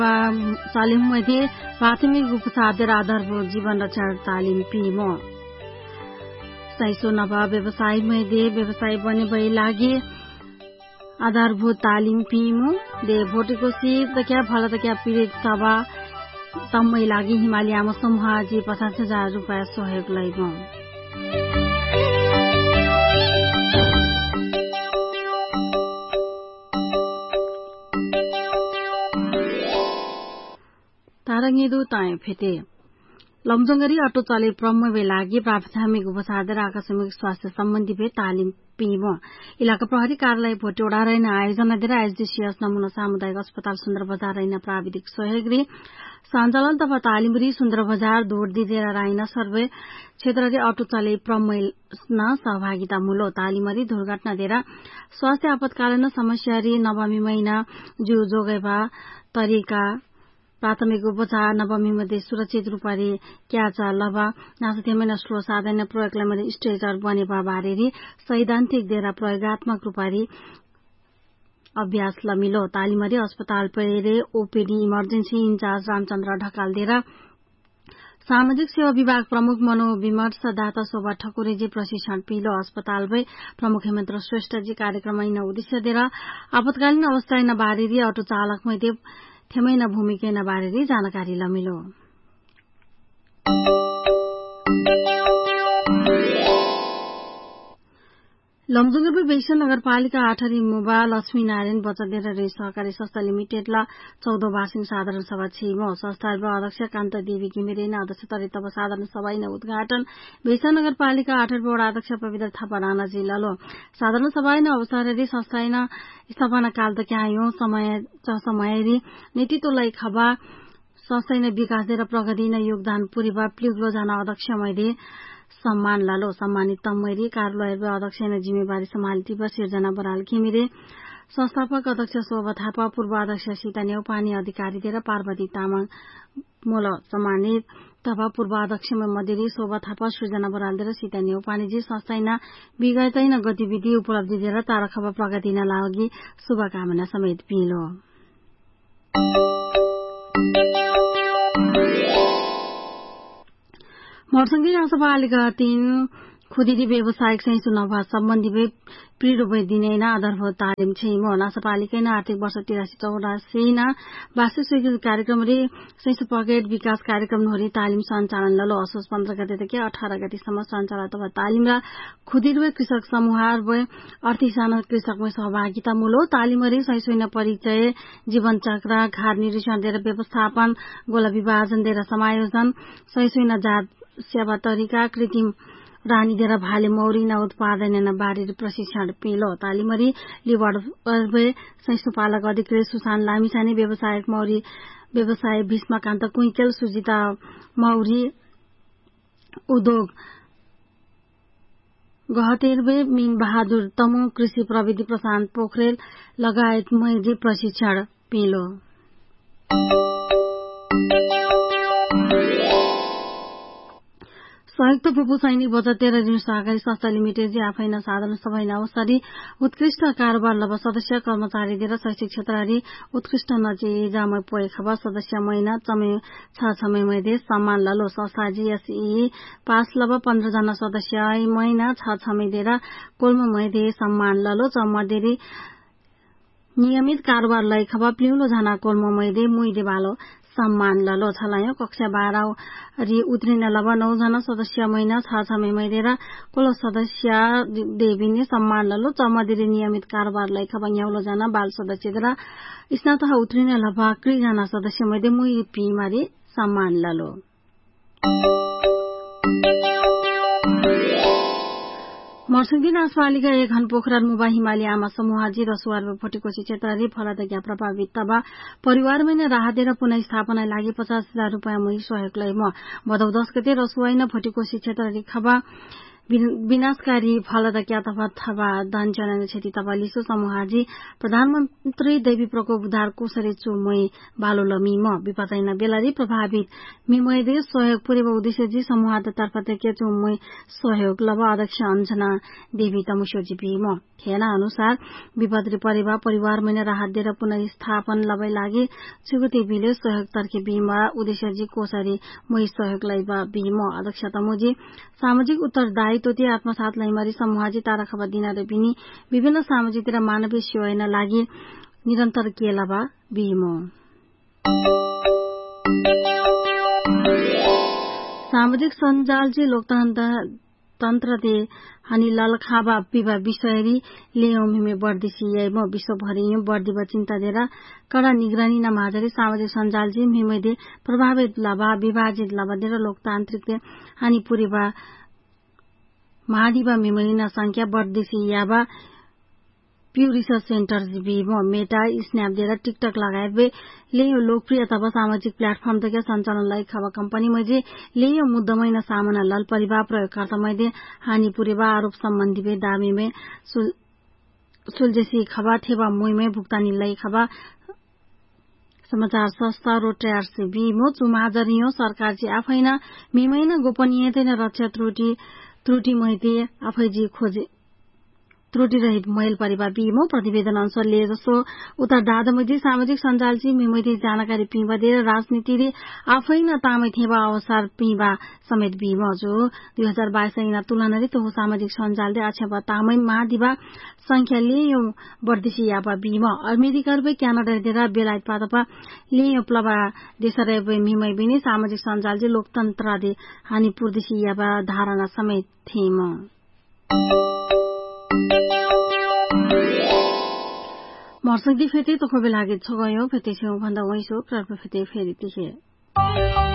तालिममध्ये प्राथमिक उपचार आधारभूत जीवन रक्षण तालिम पिमो सैसो नभा व्यवसायमध्ये व्यवसाय बने भई लागि आधारभूत तालिम पिमो दे भोटेको सितक्या फलतक्या पीड़ित सभा तम्मै लागि हिमाली आमा समूह 50,000 रुपैयाँ सहयोग लैबो तारंगेदो ताए फेटे लमजंगरी अटो चले प्रमुवे लागि प्राथमिक उपचार र आकस्मिक स्वास्थ्य सम्बन्धी भे तालिम पिमो इलाका प्रहरी कार्यालय भोटेवडा रैन आयोजना दिएर एसडीसीएस नमुना सामुदायिक अस्पताल सुन्दर बजार रैन प्राविधिक सहयोगी सञ्चालन तथा तालिमरी सुन्दर बजार दूर दिएर राइन सर्वे क्षेत्रले अटो चले प्रमुन सहभागिता मूलो तालिमरी दुर्घटना दिएर स्वास्थ्य आपतकालीन समस्यारी नवमी महिना जू जोगेवा तरिका प्राथमिक उपचार नवमी मध्ये सुरक्षित रूपले क्याचा लभा नासथेमेन स्लो साधन प्रयोगलाई मध्ये स्ट्रेचर बनेवा बारेरी सैद्धान्तिक दिएर प्रयोगात्मक रूपले अभ्यास लमिलो तालिमरी अस्पताल पेरे OPD emergency in charge Ramchandra Dhakal दिएर सामाजिक सेवा विभाग प्रमुख मनोविमर्शदाता शोभा ठकुरेजी प्रशिक्षण पिलो अस्पताल भई प्रमुख हेमन्त श्रेष्ठजी कार्यक्रम उद्देश्य दिएर आपतकालीन अवस्था बारेरी अटो चालक मध्ये थेमैन भूमिका बारेरी जानकारी लमिलो लमजुङगरपुर बेसन नगरपालिका 8 मुबा लक्ष्मीनारायण बचत रे सहकारी संस्था लिमिटेडला 14 वार्षिक साधारण सभा छिमो संस्था अध्यक्ष कान्त देवी घिमिरेन अध्यक्ष तरितब साधारण सभा उद्घाटन बेसन नगरपालिका 8 वडा अध्यक्ष पवित्र थापा राणा जिल्लालो साधारण सभा अवसरले संस्था स्थापना काल त क्यायो समयरी नेतृत्वलाई खबा संस्था विकास दिएर प्रगति योगदान पुरीबा प्लिग्लो जाना अध्यक्ष मध्ये सम्मान लालो सम्मानित तम्मैरी कार्यालय अध्यक्ष जिम्मेवारी सम्हाल्ती सिर्जना बराल घिमिरे संस्थापक अध्यक्ष शोभा थापा पूर्व अध्यक्ष सीता नेउपानी अधिकारी दिएर पार्वती तामाङ मोल सम्मानित तथा पूर्व अध्यक्ष मध्येरी शोभा थापा सृजना बराल दिएर सीता नेउपानीजी संस्थाइना विगतैन गतिविधि उपलब्धि दिएर तारखबा प्रगति लागि शुभकामना समेत पिलो मर्संगी नगरपालिका 3 खुदिरी व्यावसायिक सैसु नभा सम्बन्धी पीड़ो दिनेन आधारभूत तालिम छिमो नगरपालिका आर्थिक वर्ष 83-84 वार्षिक स्वीकृत कार्यक्रम रे सैसु पकेट विकास कार्यक्रम नोरी तालिम सञ्चालन ललो असोज 15 गतेदेखि 18 गतेसम्म सञ्चालन तथा तालिम र खुदिरी कृषक समूह व अर्थिसान कृषकमा सहभागिता मूलो तालिम रे सैसुइन परिचय जीवन चक्र घार निरीक्षण दिएर व्यवस्थापन गोला विभाजन दिएर समायोजन सैसुइन जात सेवा तरिका कृत्रिम रानी दिएर भाले मौरी न उत्पादन बारे प्रशिक्षण पिलो तालिमरी लिवाड संस्थापक पालक अधिकृत सुशान लामिछाने व्यवसायिक मौरी व्यवसाय भीष्मकान्त कुइकेल सुजिता मौरी उद्योग गहतेरबे मीन बहादुर तमु कृषि प्रविधि प्रशान्त पोखरेल लगायत मैजी प्रशिक्षण पिलो संयुक्त फुपू सैनिक बचत 13 ऋण सहकारी संस्था लिमिटेड आफैना साधारण सभा अवसरी उत्कृष्ट कारोबार लब सदस्य कर्मचारी दिएर शैक्षिक क्षेत्रहरी उत्कृष्ट नजिजामै पोए खबर सदस्य महिना चमे 6 मध्ये सम्मान ललो संस्था जीएसई पास लब 15 जना सदस्य महिना 6 दिएर कोल्म मध्ये सम्मान ललो चमदेरी नियमित कारोबार लै खबर पिउलो जना कोल्म मध्ये मुइदे बालो सम्मान ललो छलायो कक्षा 12 री उत्रिन लब 9 जना सदस्य महिना 6 दिएर कुल सदस्य देवीने सम्मान ललो चमदेरी नियमित कारोबार लै खबर न्याउलो जना बाल सदस्य दिएर स्नातक उत्रिन लब 3 जना सदस्य मध्ये मुइ पिमारी सम्मान ललो मर्संगी नगरपालिका 1 घनपोखरा मुबा हिमाली आमा समूहजी रसुवार भोटेकोशी क्षेत्रले फलदग्या प्रभावित तबा परिवारमै राहत दिएर पुनः स्थापना लागि 50,000 रुपैयाँ मुई सहयोग लैम भदौ 10 गते रसुवाइन भोटेकोशी क्षेत्रले खबा विनाशकारी फलदायक अथवा दानचरण क्षति तब लिसो समूहाजी प्रधानमन्त्री दैवी प्रकोप उद्धार कोसरे चुमय बालो लमीम विपदैन बेलारी प्रभावित मिमयदे सहयोग पूर्व उद्देश्यजी समूह तर्फदेखि चुमय सहयोग लब अध्यक्ष अञ्जना देवी तमुस्योजी भीम खेना अनुसार विपत्ति परेवा परिवार महिना राहत दिएर पुनर्स्थापन लबै लागि चुगते बिले सहयोग तर्के भीम उद्देश्यजी कोसरे मै सहयोग लैबा भीम अध्यक्ष तमुजी सामाजिक उत्तरदायित्वति आत्मसात लैमरी समूहजी तारा खबर दिन बिनी विभिन्न सामाजिक र मानवीय सेवाइन लागि निरन्तर केलबा भीम सामाजिक सञ्जालजी लोकतन्त्रले हानि ललखाबा विवा विषयरी लेओमिमे बढ्दिसी यैम विश्वभरि बढ्दिबा चिन्ता दिएर कड़ा निगरानी न माझरी सामाजिक सञ्जालजी मिमेदे प्रभावित लबा विभाजित लबा दिएर लोकतान्त्रिक हानि पुरेबा महादिबा मिमलिना संख्या बढ्दिसी याबा प्यू रिसर्च सेन्टर जीबीमो मेटा स्न्याप दिएर टिकटक लगायत ले लोकप्रिय तब सामाजिक प्लेटफर्म देखि सञ्चालनलाई खबा कम्पनी मध्ये ले मुद्दामैन सामना लल परिवार प्रयोगकर्ता मध्ये हानि पुरेबा आरोप सम्बन्धी बे दामी में सुलझेसी खबा थेबा मुइमे भुक्तानी लाई खबा समाचार संस्था रोट्यार्स बीमो चुमाजरियो सरकार जी आफैना मिमैन गोपनीयता न रक्षा त्रुटि मैते आफैजी खोजे त्रुटि रहित महिल परिवार बीमो प्रतिवेदन अनुसार ले जसो उता दादमजी सामाजिक सञ्जालजी मिमैते जानकारी पिँबा दिएर राजनीतिले आफै न तामै थेबा अवसर पिँबा समेत बीमो जो 2022 ऐना तुलनाले तो सामाजिक सञ्जालले आछेबा तामै महादिबा संख्याले यो बढ्दिसी याबा बीमो अमेरिका रुपे क्यानाडा दिएर बेलायत पातपा ले यो प्लबा देशरे मिमै बिनी सामाजिक सञ्जालजी लोकतन्त्रले हानि पुर्दिसी याबा धारणा समेत थेम मर्संगी फेते तो खोबे लागे छ गयो फेते छेउ भन्दा वैसो प्राप्त फेते फेरि तिखे